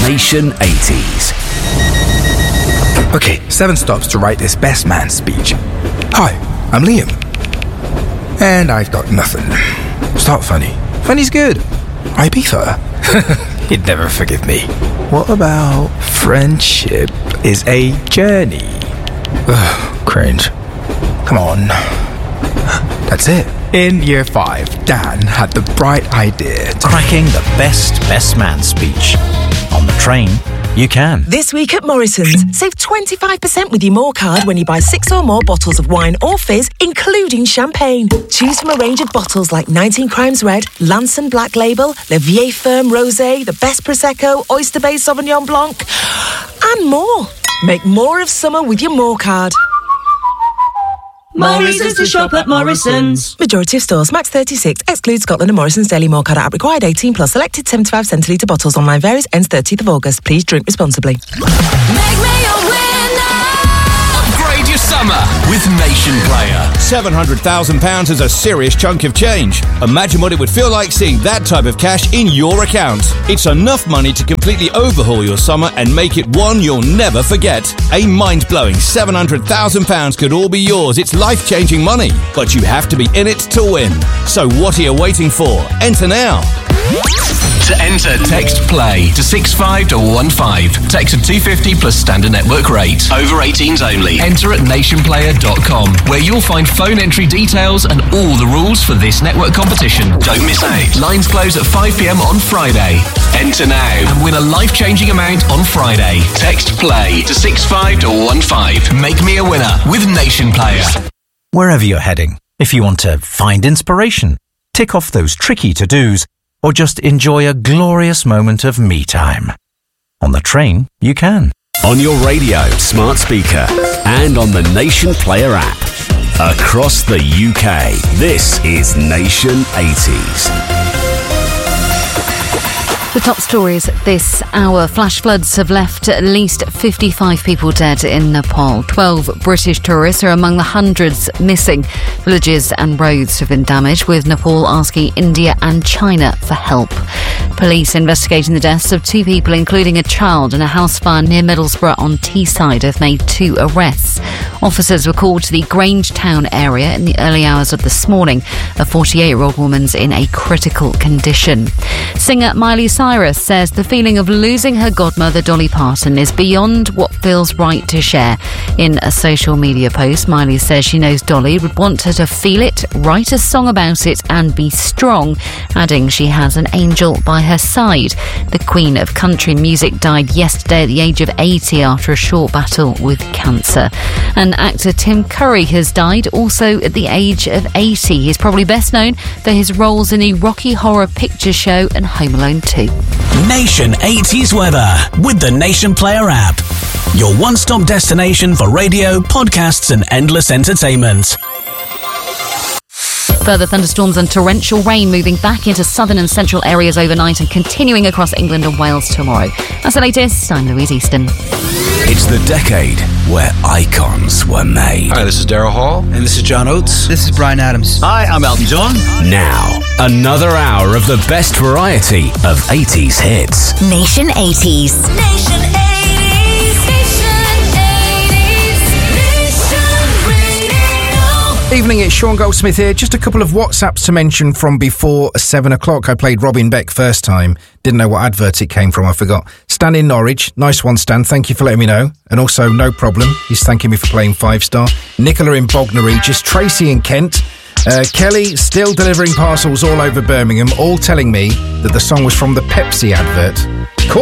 Nation 80s. Okay, 7 stops to write this best man speech. Hi, I'm Liam. And I've got nothing. Start funny. Funny's good. Ibiza. He'd never forgive me. What about friendship is a journey? Ugh, cringe. Come on. That's it. In year 5, Dan had the bright idea to cracking the best man speech. On the train, you can. This week at Morrison's, save 25% with your More card when you buy 6 or more bottles of wine or fizz, including champagne. Choose from a range of bottles like 19 Crimes Red, Lanson Black Label, Le Vieille Ferme Rosé, the Best Prosecco, Oyster Bay Sauvignon Blanc, and more. Make more of summer with your More card. More reasons to shop at Morrison's. Majority of stores, max 36, excludes Scotland and Morrison's Daily More card app required 18 plus, selected 75 centilitre bottles, online varies, ends 30th of August. Please drink responsibly. Make me a winner. Upgrade your summer with Nation Player. £700,000 is a serious chunk of change. Imagine what it would feel like seeing that type of cash in your account. It's enough money to completely overhaul your summer and make it one you'll never forget. A mind-blowing £700,000 could all be yours. It's life-changing money, but you have to be in it to win. So what are you waiting for? Enter now. To enter, text PLAY to 65115. Text at 250 plus standard network rate. Over 18s only. Enter at nationplayer.com, where you'll find phone entry details and all the rules for this network competition. Don't miss out. Lines close at 5 p.m. on Friday. Enter now and win a life-changing amount on Friday. Text PLAY to 65115. Make me a winner with Nation Player. Wherever you're heading, if you want to find inspiration, tick off those tricky to-dos, or just enjoy a glorious moment of me time. On the train, you can. On your radio, smart speaker, and on the Nation Player app. Across the UK, this is Nation 80s. The top stories this hour. Flash floods have left at least 55 people dead in Nepal. 12 British tourists are among the hundreds missing. Villages and roads have been damaged, with Nepal asking India and China for help. Police investigating the deaths of 2 people, including a child, in a house fire near Middlesbrough on Teesside have made 2 arrests. Officers were called to the Grangetown area in the early hours of this morning. A 48-year-old woman's in a critical condition. Singer Miley Cyrus says the feeling of losing her godmother Dolly Parton is beyond what feels right to share. In a social media post, Miley says she knows Dolly would want her to feel it, write a song about it and be strong, adding she has an angel by her side. The Queen of Country Music died yesterday at the age of 80 after a short battle with cancer. And actor Tim Curry has died also at the age of 80. He's probably best known for his roles in the Rocky Horror Picture Show and Home Alone 2. Nation 80s weather with the Nation Player app. Your one-stop destination for radio, podcasts and endless entertainment. Further thunderstorms and torrential rain moving back into southern and central areas overnight and continuing across England and Wales tomorrow. That's the latest. I'm Louise Easton. It's the decade where icons were made. Hi, this is Daryl Hall. And this is John Oates. This is Bryan Adams. Hi, I'm Elton John. Now, another hour of the best variety of 80s hits. Nation 80s. Nation 80s. Evening, it's Sean Goldsmith here. Just a couple of WhatsApps to mention from before 7 o'clock. I played Robin Beck first time. Didn't know what advert it came from, I forgot. Stan in Norwich. Nice one, Stan. Thank you for letting me know. And also, no problem. He's thanking me for playing 5-star. Nicola in Bognor Regis. Tracy in Kent. Kelly, still delivering parcels all over Birmingham, all telling me that the song was from the Pepsi advert. Cool.